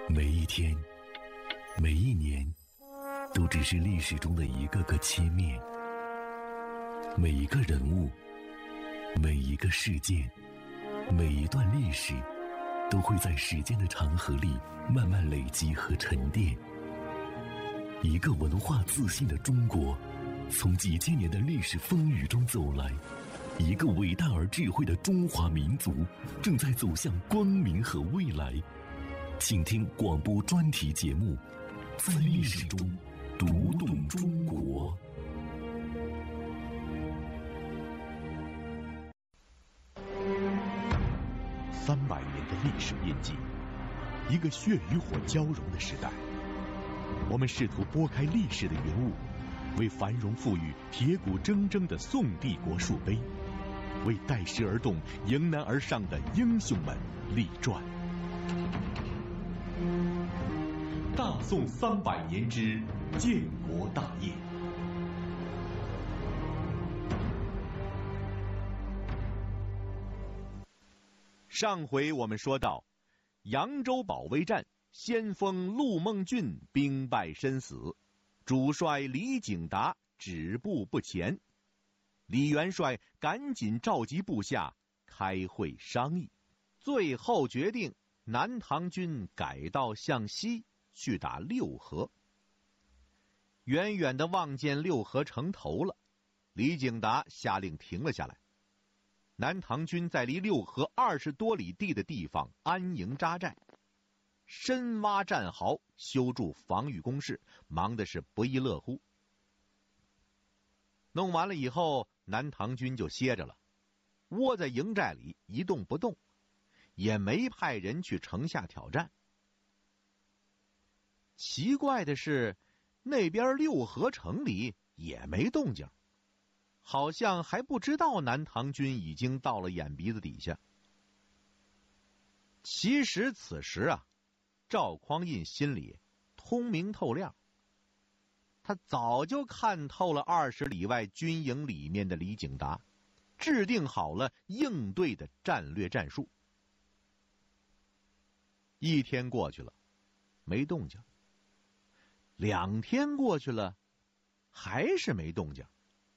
每一天，每一年，都只是历史中的一个个切面。每一个人物，每一个事件，每一段历史，都会在时间的长河里慢慢累积和沉淀。一个文化自信的中国，从几千年的历史风雨中走来。一个伟大而智慧的中华民族，正在走向光明和未来。请听广播专题节目《在历史中读懂中国》。 300年的历史印记，一个血与火交融的时代。我们试图拨开历史的云雾，为繁荣富裕、铁骨铮铮的宋帝国树碑，为待时而动、迎难而上的英雄们立传。大宋300年之建国大业。上回我们说到，扬州保卫战，先锋陆梦俊兵败身死，主帅李景达止步不前。李元帅赶紧召集部下开会商议，最后决定南唐军改道向西去打六合。远远地望见六合城头了，李景达下令停了下来。南唐军在离六合20多里地的地方安营扎寨，深挖战壕，修筑防御工事，忙的是不亦乐乎。弄完了以后，南唐军就歇着了，窝在营寨里一动不动，也没派人去城下挑战。奇怪的是，那边六合城里也没动静，好像还不知道南唐军已经到了眼鼻子底下。其实此时啊，赵匡胤心里通明透亮，他早就看透了20里外军营里面的李景达，制定好了应对的战略战术。1天过去了，没动静；2天过去了，还是没动静。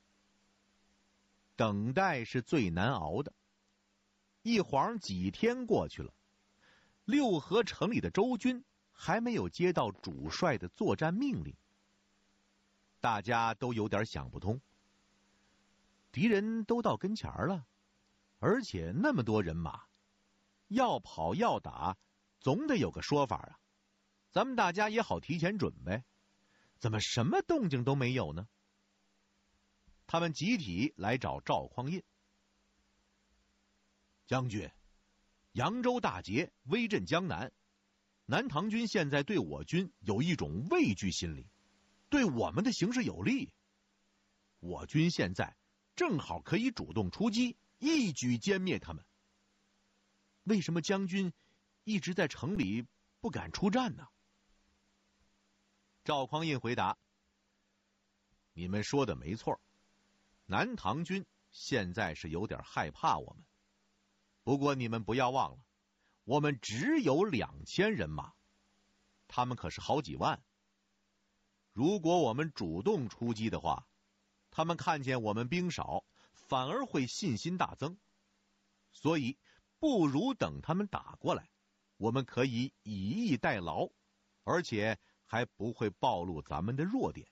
等待是最难熬的。一晃几天过去了，六合城里的周军还没有接到主帅的作战命令。大家都有点想不通，敌人都到跟前了，而且那么多人马，要跑要打，总得有个说法啊。咱们大家也好提前准备，怎么什么动静都没有呢？他们集体来找赵匡胤。将军，扬州大捷，威震江南，南唐军现在对我军有一种畏惧心理，对我们的形势有利。我军现在正好可以主动出击，一举歼灭他们。为什么将军一直在城里不敢出战呢？赵匡胤回答：你们说的没错，南唐军现在是有点害怕我们，不过你们不要忘了，我们只有2000人马，他们可是好几万。如果我们主动出击的话，他们看见我们兵少，反而会信心大增。所以不如等他们打过来，我们可以以逸待劳，而且还不会暴露咱们的弱点。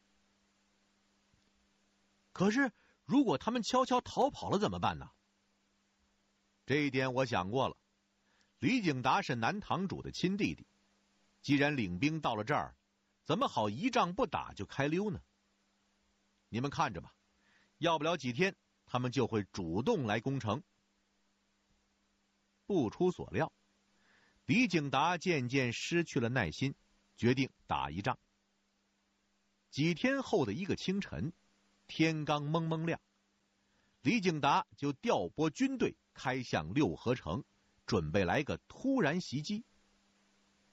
可是如果他们悄悄逃跑了怎么办呢？这一点我想过了，李景达是南堂主的亲弟弟，既然领兵到了这儿，怎么好一仗不打就开溜呢？你们看着吧，要不了几天，他们就会主动来攻城。不出所料，李景达渐渐失去了耐心，决定打一仗。几天后的一个清晨，天刚蒙蒙亮，李景达就调拨军队开向六合城，准备来个突然袭击。